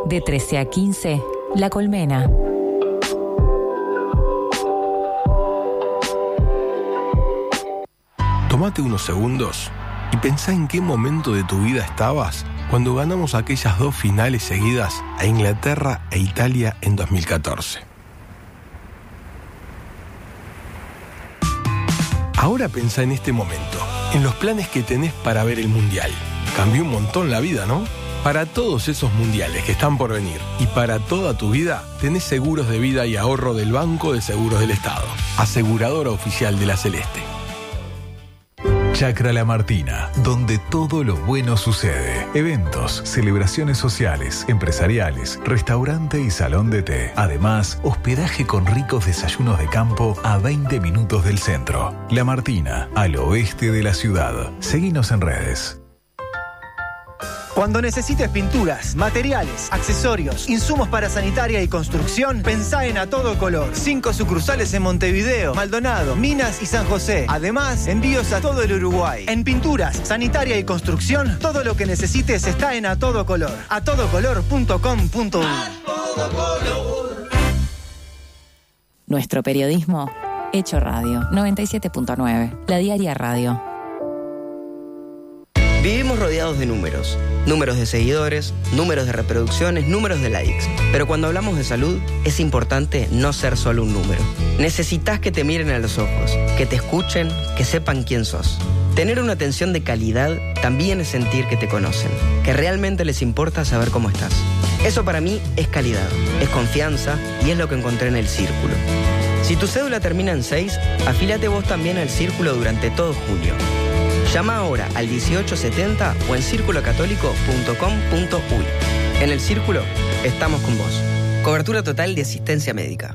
De 13 a 15, La Colmena. Tómate unos segundos y pensá en qué momento de tu vida estabas cuando ganamos aquellas 2 finales seguidas a Inglaterra e Italia en 2014. Ahora pensá en este momento, en los planes que tenés para ver el Mundial. Cambió un montón la vida, ¿no? Para todos esos mundiales que están por venir y para toda tu vida, tenés seguros de vida y ahorro del Banco de Seguros del Estado, aseguradora oficial de la Celeste. Chacra La Martina, donde todo lo bueno sucede. Eventos, celebraciones sociales, empresariales, restaurante y salón de té. Además, hospedaje con ricos desayunos de campo a 20 minutos del centro. La Martina, al oeste de la ciudad. Seguinos en redes. Cuando necesites pinturas, materiales, accesorios, insumos para sanitaria y construcción, pensá en A Todo Color. 5 sucursales en Montevideo, Maldonado, Minas y San José. Además, envíos a todo el Uruguay. En pinturas, sanitaria y construcción, todo lo que necesites está en A Todo Color. atodocolor.com.uy. Nuestro periodismo, hecho radio. 97.9, La Diaria Radio. Vivimos rodeados de números. Números de seguidores, números de reproducciones, números de likes. Pero cuando hablamos de salud, es importante no ser solo un número. Necesitas que te miren a los ojos, que te escuchen, que sepan quién sos. Tener una atención de calidad también es sentir que te conocen, que realmente les importa saber cómo estás. Eso para mí es calidad, es confianza y es lo que encontré en el Círculo. Si tu cédula termina en 6, afílate vos también al Círculo durante todo junio. Llama ahora al 1870 o en circulocatólico.com.uy. En el Círculo, estamos con vos. Cobertura total de asistencia médica.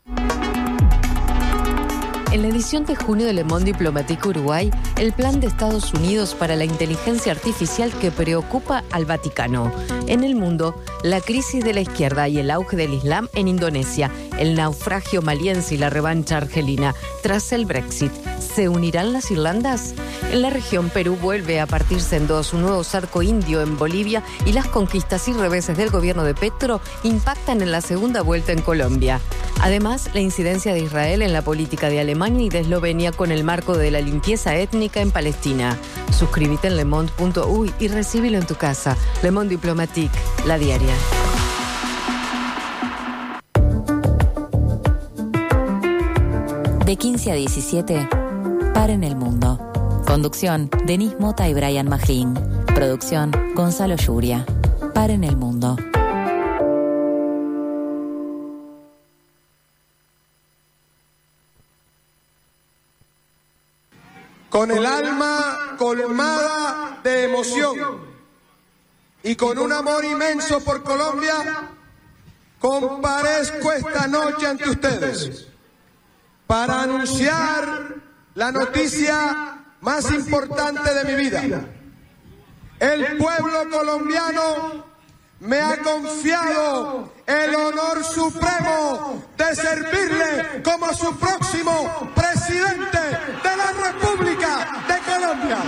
En la edición de junio de Le Monde Diplomatique Uruguay, el plan de Estados Unidos para la inteligencia artificial que preocupa al Vaticano. En el mundo, la crisis de la izquierda y el auge del Islam en Indonesia, el naufragio maliense y la revancha argelina. Tras el Brexit, ¿se unirán las Irlandas? En la región, Perú vuelve a partirse en dos, un nuevo cerco indio en Bolivia y las conquistas y reveses del gobierno de Petro impactan en la segunda vuelta en Colombia. Además, la incidencia de Israel en la política de Alemania y de Eslovenia con el marco de la limpieza étnica en Palestina. Suscríbete en lemonde.uy y recíbelo en tu casa. Le Monde Diplomatique, La Diaria. De 15 a 17, Paren el Mundo. Conducción, Denise Mota y Brian Magín. Producción, Gonzalo Yuria. Paren el Mundo. Con el alma colmada de emoción y con un amor inmenso por Colombia, comparezco esta noche ante ustedes para anunciar la noticia más importante de mi vida. El pueblo colombiano me ha confiado el honor supremo de servirle como su próximo presidente de la República de Colombia.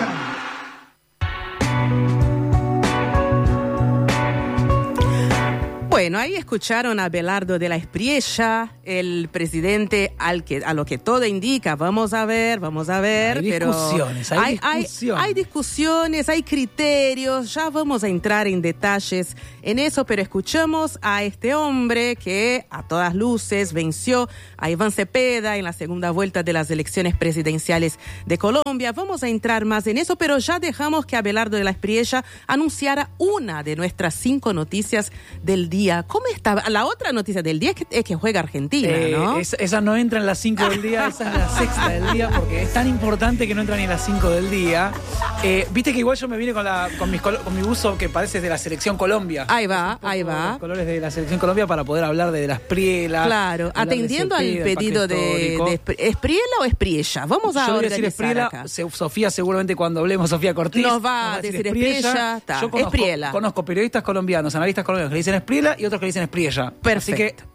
Bueno, ahí escucharon a Abelardo de la Espriella, el presidente a lo que todo indica. Vamos a ver, hay discusiones, hay discusiones, hay criterios. Ya vamos a entrar en detalles en eso, pero escuchamos a este hombre que a todas luces venció a Iván Cepeda en la segunda vuelta de las elecciones presidenciales de Colombia. Vamos a entrar más en eso, pero ya dejamos que Abelardo de la Espriella anunciara una de nuestras 5 noticias del día. ¿Cómo está? La otra noticia del día es que juega Argentina, ¿no? Esa no entra en las 5 del día, esa es la sexta del día, porque es tan importante que no entra ni en las 5 del día. Viste que igual yo me vine con mi buzo que parece de la Selección Colombia. Ahí va. Los colores de la Selección Colombia para poder hablar de la Espriella. Claro, atendiendo al pedido de ¿Espriella o Espriella? Vamos a decir Espriella acá. Sofía seguramente cuando hablemos, Sofía Cortés nos va a decir Espriella. Yo conozco periodistas colombianos, analistas colombianos que le dicen Espriella y otros que le dicen Espriella. Perfecto. Así que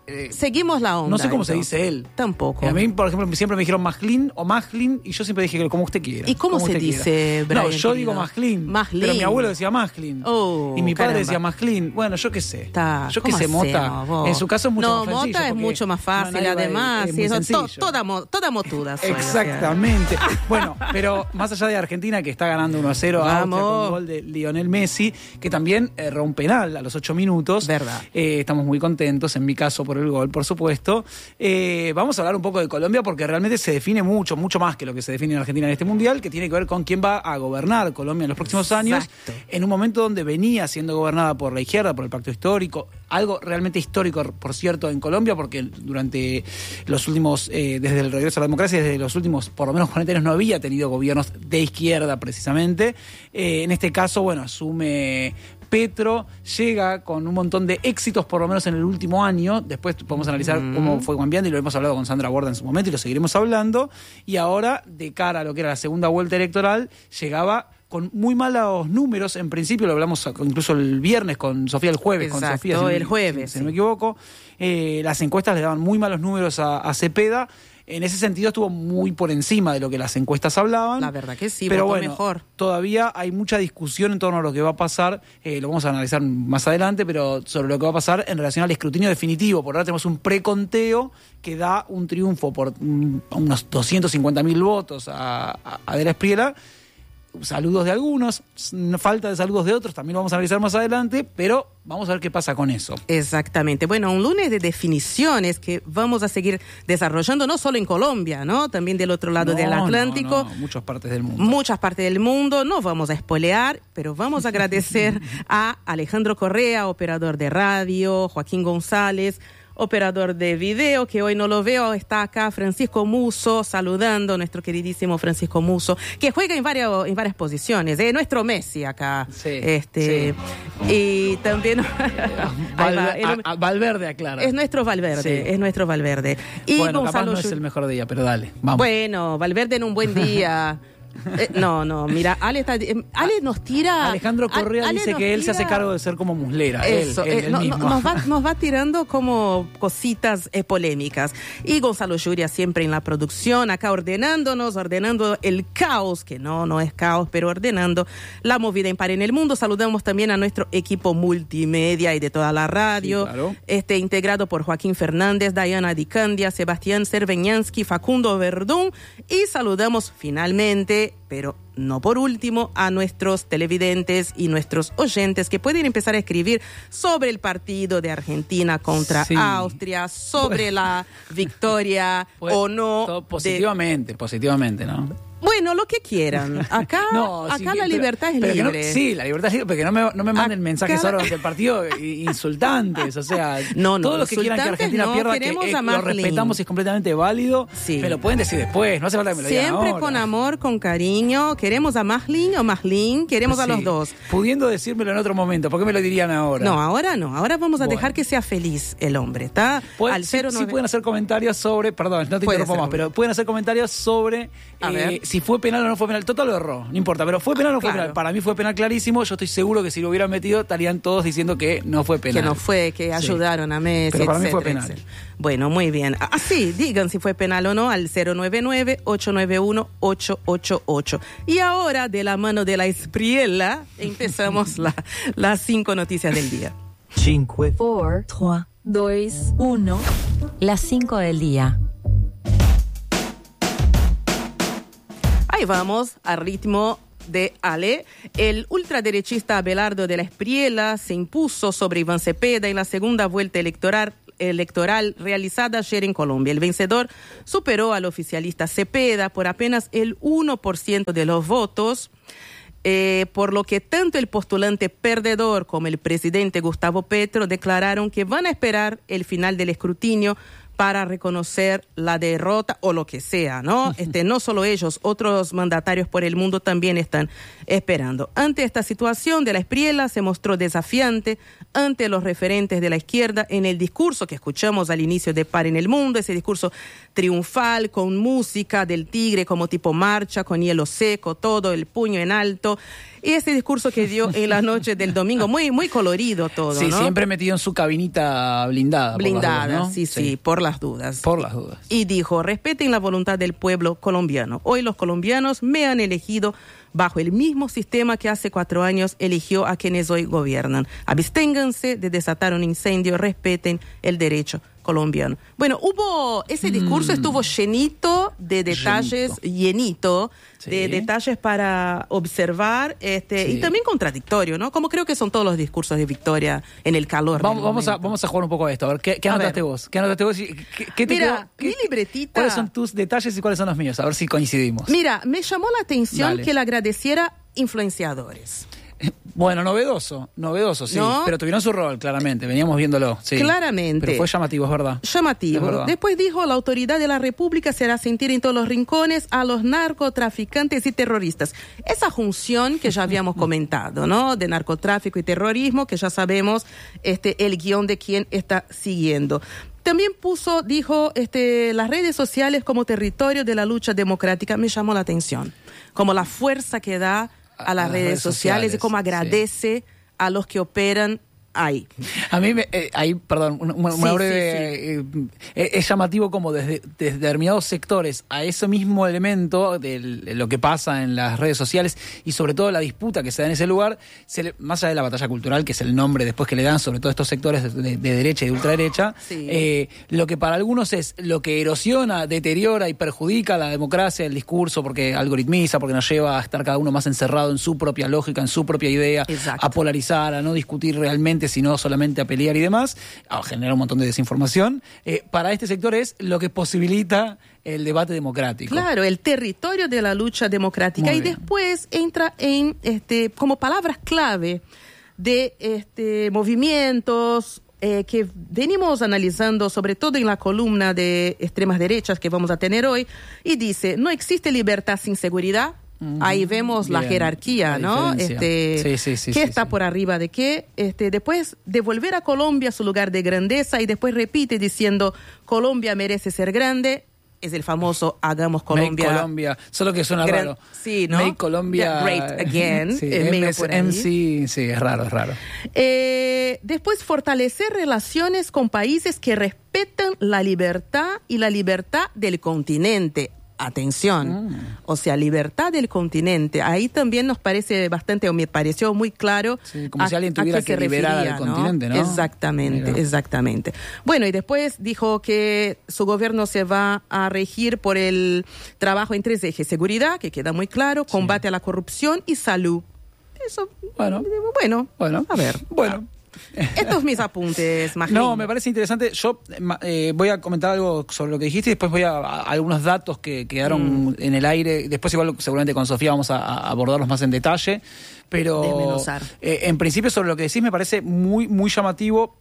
seguimos la onda. No sé cómo se entonces. dice él. Tampoco. A mí, por ejemplo, siempre me dijeron Majlin o Majlin, y yo siempre dije como usted quiera. ¿Y cómo se dice, Brian? No, yo querido? digo Majlin. Majlin. Pero mi abuelo decía Majlin. Oh, y mi padre caramba. decía Majlin. Bueno, yo qué sé. Yo qué ¿Cómo sé, Mota. hacemos, vos? En su caso es mucho más sencillo. No, Mota es porque mucho más fácil, nadie va a- además. es Sí, muy eso, sencillo. toda motuda soy, o sea. Exactamente. Bueno, pero más allá de Argentina, que está ganando 1-0 a Austria con un gol de Lionel Messi, que también erró un penal a los 8 minutos. Verdad. Estamos muy contentos, en mi caso, por el gol, por supuesto. Vamos a hablar un poco de Colombia porque realmente se define mucho más que lo que se define en Argentina en este Mundial, que tiene que ver con quién va a gobernar Colombia en los próximos años, en un momento donde venía siendo gobernada por la izquierda, por el Pacto Histórico, algo realmente histórico, por cierto, en Colombia, porque durante los últimos, desde el regreso a la democracia, desde los últimos por lo menos 40 años no había tenido gobiernos de izquierda precisamente. En este caso, bueno, asume Petro, llega con un montón de éxitos, por lo menos en el último año. Después podemos analizar cómo fue cambiando, y lo hemos hablado con Sandra Borda en su momento y lo seguiremos hablando. Y ahora, de cara a lo que era la segunda vuelta electoral, llegaba con muy malos números. En principio, lo hablamos incluso el viernes con Sofía, el jueves con Exacto, Sofía. el jueves, Si no me equivoco. Las encuestas le daban muy malos números a Cepeda. En ese sentido estuvo muy por encima de lo que las encuestas hablaban. La verdad que sí, pero votó bueno, mejor. Todavía hay mucha discusión en torno a lo que va a pasar, lo vamos a analizar más adelante, pero sobre lo que va a pasar en relación al escrutinio definitivo. Por ahora tenemos un preconteo que da un triunfo por unos 250.000 votos a De la Espriella. Saludos de algunos, falta de saludos de otros, también lo vamos a analizar más adelante, pero vamos a ver qué pasa con eso. Exactamente. Bueno, un lunes de definiciones que vamos a seguir desarrollando, no solo en Colombia, ¿no? También del otro lado del Atlántico. No, muchas partes del mundo. Muchas partes del mundo. No vamos a spoilear, pero vamos a agradecer a Alejandro Correa, operador de radio, Joaquín González, operador de video, que hoy no lo veo, está acá Francisco Musso, saludando, nuestro queridísimo Francisco Musso, que juega en varias posiciones, nuestro Messi acá. Sí, sí. Y también Valverde aclara. es nuestro Valverde, Sí. es nuestro Valverde. Y Bueno, Gonzalo capaz no es el mejor día, pero dale, vamos. Bueno, Valverde en un buen día. No, mira, Ale nos tira. Alejandro Correa Ale dice nos que él se hace tira- cargo de ser como Muslera. Eso, él mismo. nos va tirando como cositas polémicas. Y Gonzalo Yuria siempre en la producción, acá ordenando el caos, que no es caos, pero ordenando la movida impar en el mundo. Saludamos también a nuestro equipo multimedia y de toda la radio, Sí, claro. Integrado por Joaquín Fernández, Diana Dicandia, Sebastián Cerveñansky, Facundo Verdún, y saludamos finalmente, pero no por último, a nuestros televidentes y nuestros oyentes que pueden empezar a escribir sobre el partido de Argentina contra Sí. Austria, sobre la victoria o no. Todo positivamente, ¿no? Bueno, lo que quieran. Acá, Sí, la libertad es pero que libre. sí, la libertad es libre, pero que no me manden mensajes Acá- ahora durante el partido insultantes. O sea, No, todos los que quieran que insultantes Argentina no, pierda, que queremos a lo Marlene. respetamos y es completamente válido, Sí. me lo pueden decir después, no hace falta que me lo digan Siempre ahora. con amor, con cariño. ¿Queremos a Maslin o Maslin? Queremos a Sí. los dos. Pudiendo decírmelo en otro momento, ¿por qué me lo dirían ahora? No, ahora no. Ahora vamos a Bueno. dejar que sea feliz el hombre, ¿está? Al Sí 09. pueden hacer comentarios sobre, perdón, no te Puede interrumpo ser, más, pero pueden hacer comentarios sobre A ver. si fue penal o no fue penal. Total lo erró, no importa, pero fue penal o no fue Claro. penal. Para mí fue penal clarísimo, yo estoy seguro que si lo hubieran metido estarían todos diciendo que no fue penal. Que no fue, que Sí. ayudaron a Messi, Pero para mí fue etcétera, penal. etcétera. Bueno, muy bien. Sí, digan si fue penal o no al 099-891-888. Y ahora, de la mano de la Espriella, empezamos las 5 noticias del día. 5, 4, 3, 2, 1. Las 5 del día. Ahí vamos, a ritmo de Ale. El ultraderechista Abelardo de la Espriella se impuso sobre Iván Cepeda en la segunda vuelta electoral realizada ayer en Colombia. El vencedor superó al oficialista Cepeda por apenas el 1% de los votos, por lo que tanto el postulante perdedor como el presidente Gustavo Petro declararon que van a esperar el final del escrutinio para reconocer la derrota o lo que sea, ¿no? No solo ellos, otros mandatarios por el mundo también están esperando. Ante esta situación, de la Espriella se mostró desafiante ante los referentes de la izquierda en el discurso que escuchamos al inicio de Par en el Mundo, ese discurso triunfal con música del tigre como tipo marcha, con hielo seco, todo el puño en alto. Y ese discurso que dio en la noche del domingo, muy, muy colorido todo, Sí, ¿no? siempre metido en su cabinita blindada. Blindada, por las dudas, ¿no? sí, por las dudas. Por las dudas. Y dijo, respeten la voluntad del pueblo colombiano. Hoy los colombianos me han elegido bajo el mismo sistema que hace 4 años eligió a quienes hoy gobiernan. Absténganse de desatar un incendio, respeten el derecho colombiano. Bueno, ese discurso estuvo llenito de detalles, llenito de detalles para observar, y también contradictorio, ¿no? Como creo que son todos los discursos de Victoria en el calor. Vamos a jugar un poco a esto. A ver, ¿qué anotaste vos? ¿Qué anotaste vos? Mira, mi libretita. ¿Cuáles son tus detalles y cuáles son los míos? A ver si coincidimos. Mira, me llamó la atención que le agradeciera influenciadores. Bueno, novedoso, sí, ¿no? Pero tuvieron su rol, claramente, veníamos viéndolo, sí. Claramente. Pero fue llamativo, es verdad. Llamativo. Es verdad. Después dijo, la autoridad de la República se hará sentir en todos los rincones a los narcotraficantes y terroristas. Esa junción que ya habíamos comentado, ¿no? De narcotráfico y terrorismo, que ya sabemos el guión de quién está siguiendo. También dijo, las redes sociales como territorio de la lucha democrática. Me llamó la atención. Como la fuerza que da a las redes sociales y cómo agradece a los que operan ahí. A mí, una breve... es llamativo como desde determinados sectores a ese mismo elemento de lo que pasa en las redes sociales y sobre todo la disputa que se da en ese lugar, más allá de la batalla cultural, que es el nombre después que le dan sobre todo estos sectores de derecha y de ultraderecha, lo que para algunos es lo que erosiona, deteriora y perjudica la democracia, el discurso, porque algoritmiza, porque nos lleva a estar cada uno más encerrado en su propia lógica, en su propia idea, a polarizar, a no discutir realmente, sino solamente a pelear y demás, a generar un montón de desinformación. Para este sector es lo que posibilita el debate democrático. Claro, el territorio de la lucha democrática. Muy y bien. Después entra en como palabras clave de movimientos que venimos analizando, sobre todo en la columna de extremas derechas que vamos a tener hoy, y dice, no existe libertad sin seguridad. Ahí vemos la jerarquía, ¿no? ¿Qué está por arriba de qué? Después devolver a Colombia su lugar de grandeza y después repite diciendo, Colombia merece ser grande. Es el famoso Hagamos Colombia. Make Colombia, solo que suena raro. Sí, ¿no? Make Colombia Great Again. Sí, sí, es raro. Después fortalecer relaciones con países que respetan la libertad y la libertad del continente. Atención, o sea, libertad del continente. Ahí también nos parece bastante, o me pareció muy claro, como si alguien tuviera que liberar al continente, ¿no? Exactamente. Bueno, y después dijo que su gobierno se va a regir por el trabajo en 3 ejes: seguridad, que queda muy claro, combate a la corrupción y salud. Eso, bueno, a ver. Bueno. Estos mis apuntes, Magín. No, me parece interesante. Yo voy a comentar algo sobre lo que dijiste y después voy a algunos datos que quedaron en el aire. Después igual seguramente con Sofía vamos a abordarlos más en detalle. Pero en principio sobre lo que decís me parece muy, muy llamativo.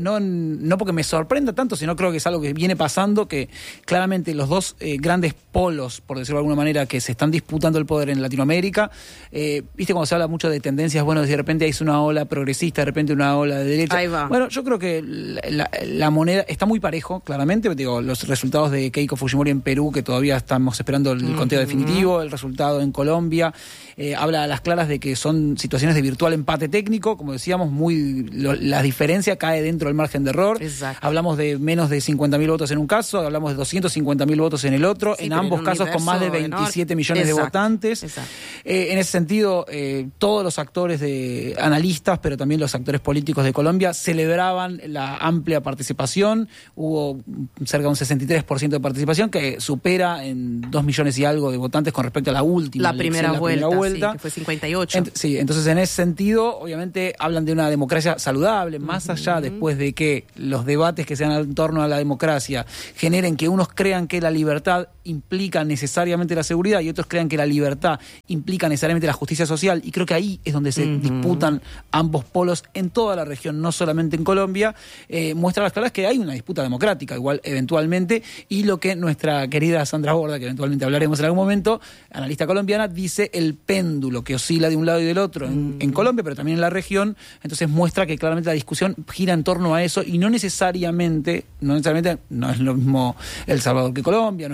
No porque me sorprenda tanto, sino creo que es algo que viene pasando, que claramente los dos grandes polos, por decirlo de alguna manera, que se están disputando el poder en Latinoamérica, viste cuando se habla mucho de tendencias, bueno, de repente hay una ola progresista, de repente una ola de derecha. Ahí va. Bueno, yo creo que la moneda está muy parejo, claramente, digo, los resultados de Keiko Fujimori en Perú, que todavía estamos esperando el conteo definitivo, el resultado en Colombia, habla a las claras de que son situaciones de virtual empate técnico, como decíamos, la diferencia cae dentro del margen de error. Exacto. Hablamos de menos de 50.000 votos en un caso, hablamos de 250.000 votos en el otro, en ambos casos con más de 27 millones de votantes. En ese sentido, todos los actores analistas, pero también los actores políticos de Colombia celebraban la amplia participación. Hubo cerca de un 63% de participación, que supera en 2 millones y algo de votantes con respecto a la última primera vuelta, sí, que fue 58. Entonces en ese sentido, obviamente, hablan de una democracia saludable, más allá después de que los debates que se dan en torno a la democracia generen que unos crean que la libertad implica necesariamente la seguridad y otros crean que la libertad implica necesariamente la justicia social, y creo que ahí es donde se disputan ambos polos en toda la región, no solamente en Colombia. Muestra a las claras que hay una disputa democrática, igual eventualmente, y lo que nuestra querida Sandra Borda, que eventualmente hablaremos en algún momento, analista colombiana, dice el péndulo que oscila de un lado y del otro en Colombia, pero también en la región. Entonces muestra que claramente la discusión gira en torno a eso, y no necesariamente no es lo mismo El Salvador que Colombia, no es lo mismo Perú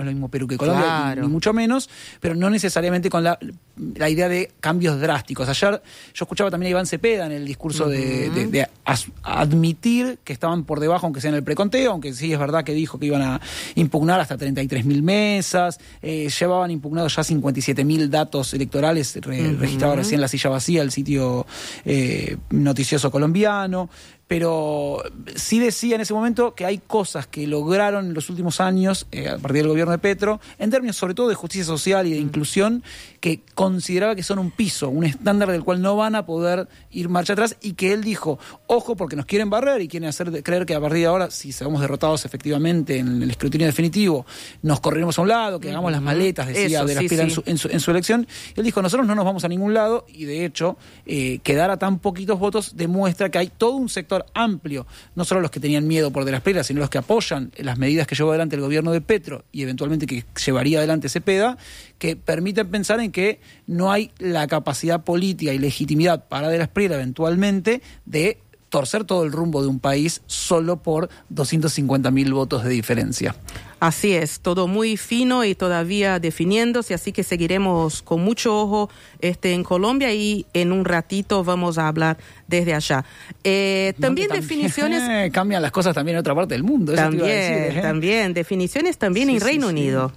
maluque Colombia, Claro. ni mucho menos, pero no necesariamente con la idea de cambios drásticos. Ayer yo escuchaba también a Iván Cepeda en el discurso de admitir que estaban por debajo, aunque sea en el preconteo, aunque sí es verdad que dijo que iban a impugnar hasta 33.000 mesas, llevaban impugnados ya 57.000 datos electorales registrados recién en La Silla Vacía, el sitio noticioso colombiano. Pero sí decía en ese momento que hay cosas que lograron en los últimos años, a partir del gobierno de Petro, en términos sobre todo de justicia social y de inclusión, que consideraba que son un piso, un estándar del cual no van a poder ir marcha atrás, y que él dijo, ojo, porque nos quieren barrer y quieren hacer creer que a partir de ahora, si somos derrotados efectivamente en el escrutinio definitivo, nos correremos a un lado, que hagamos las maletas, decía, Eso, de la sí, Espriella sí. en su elección. Y él dijo, nosotros no nos vamos a ningún lado, y de hecho, quedar a tan poquitos votos demuestra que hay todo un sector amplio, no solo los que tenían miedo por De la Espriella, sino los que apoyan las medidas que llevó adelante el gobierno de Petro y eventualmente que llevaría adelante Cepeda, que permiten pensar en que no hay la capacidad política y legitimidad para De la Espriella eventualmente de torcer todo el rumbo de un país solo por 250.000 votos de diferencia. Así es, todo muy fino y todavía definiéndose, así que seguiremos con mucho ojo en Colombia y en un ratito vamos a hablar desde allá. También definiciones... Cambian las cosas también en otra parte del mundo. Eso te iba a decir, También, definiciones también Sí, en sí, Reino sí. Unido.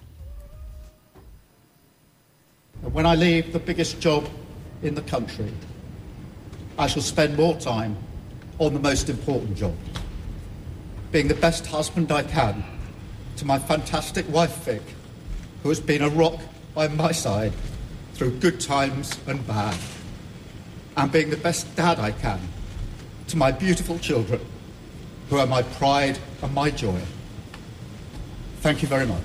When I leave the biggest job in the country, I shall spend more time on the most important job, being the best husband I can to my fantastic wife Vic, who has been a rock by my side through good times and bad, and being the best dad I can to my beautiful children, who are my pride and my joy. Thank you very much.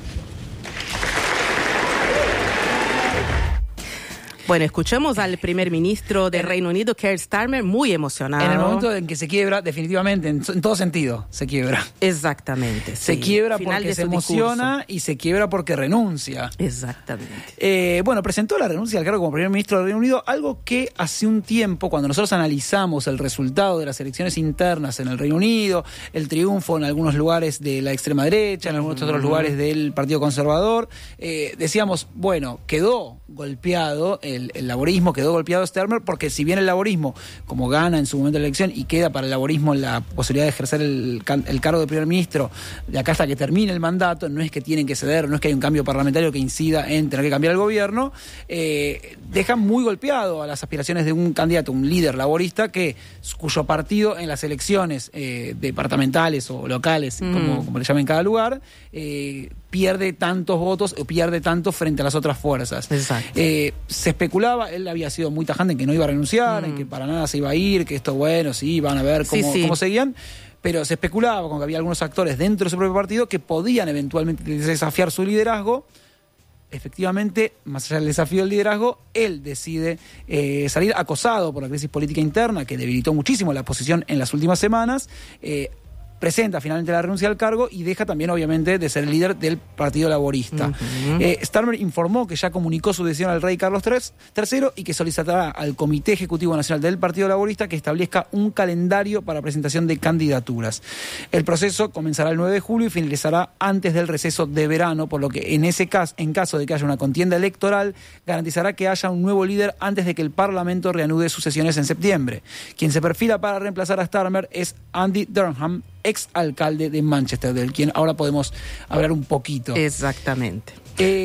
Bueno, escuchamos al primer ministro de Reino Unido, Keir Starmer, muy emocionado. En el momento en que se quiebra, definitivamente, en todo sentido, se quiebra. Exactamente. Se sí. quiebra Final porque de se su emociona discurso. y se quiebra porque renuncia. Exactamente. Bueno, presentó la renuncia al cargo como primer ministro del Reino Unido, algo que hace un tiempo, cuando nosotros analizamos el resultado de las elecciones internas en el Reino Unido, el triunfo en algunos lugares de la extrema derecha, en algunos otros lugares del Partido Conservador, decíamos, bueno, quedó golpeado el laborismo, quedó golpeado Starmer, porque si bien el laborismo, como gana en su momento la elección y queda para el laborismo la posibilidad de ejercer el cargo de primer ministro de acá hasta que termine el mandato, no es que tienen que ceder, no es que hay un cambio parlamentario que incida en tener que cambiar el gobierno, deja muy golpeado a las aspiraciones de un candidato, un líder laborista cuyo partido en las elecciones departamentales o locales, como le llamen en cada lugar, pierde tantos votos o pierde tanto frente a las otras fuerzas. Exacto. Se especulaba, él había sido muy tajante en que no iba a renunciar, en que para nada se iba a ir, que esto, bueno, sí, van a ver cómo seguían, pero se especulaba con que había algunos actores dentro de su propio partido que podían eventualmente desafiar su liderazgo. Efectivamente, más allá del desafío del liderazgo, él decide salir acosado por la crisis política interna que debilitó muchísimo la posición en las últimas semanas, presenta finalmente la renuncia al cargo y deja también, obviamente, de ser el líder del Partido Laborista. Starmer informó que ya comunicó su decisión al rey Carlos III y que solicitará al Comité Ejecutivo Nacional del Partido Laborista que establezca un calendario para presentación de candidaturas. El proceso comenzará el 9 de julio y finalizará antes del receso de verano, por lo que en caso de que haya una contienda electoral, garantizará que haya un nuevo líder antes de que el Parlamento reanude sus sesiones en septiembre. Quien se perfila para reemplazar a Starmer es Andy Burnham, ex alcalde de Manchester, del quien ahora podemos hablar un poquito. Exactamente.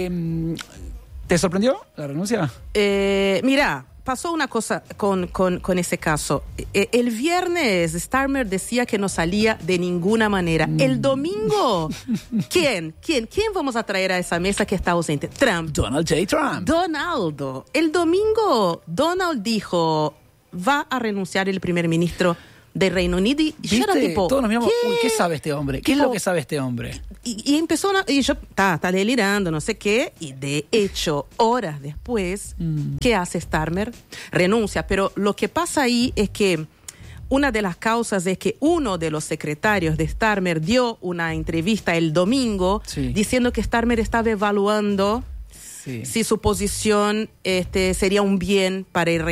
¿Te sorprendió la renuncia? Mira, pasó una cosa con ese caso. El viernes Starmer decía que no salía de ninguna manera. El domingo, ¿quién vamos a traer a esa mesa que está ausente? Trump. Donald J. Trump. Donaldo. El domingo, Donald dijo, va a renunciar el primer ministro de Reino Unido y yo era tipo, todos nos miramos, ¿qué sabe este hombre? ¿Qué es lo que sabe este hombre? Y empezó, y yo, está delirando, no sé qué, y de hecho, horas después, ¿qué hace Starmer? Renuncia, pero lo que pasa ahí es que una de las causas es que uno de los secretarios de Starmer dio una entrevista el domingo diciendo que Starmer estaba evaluando si su posición sería un bien para el